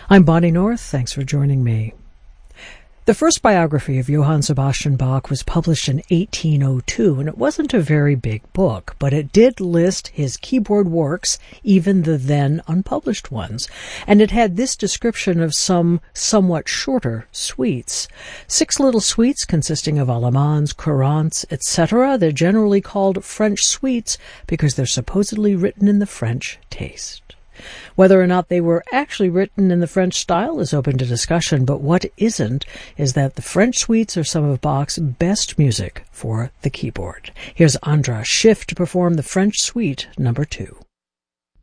I'm Bonnie North. Thanks for joining me. The first biography of Johann Sebastian Bach was published in 1802, and it wasn't a very big book, but it did list his keyboard works, even the then unpublished ones, and it had this description of some somewhat shorter suites. 6 little suites consisting of Allemands, Courantes, etc. They're generally called French suites because they're supposedly written in the French taste. Whether or not they were actually written in the French style is open to discussion, but what isn't is that the French suites are some of Bach's best music for the keyboard. Here's Andras Schiff to perform the French Suite No. 2.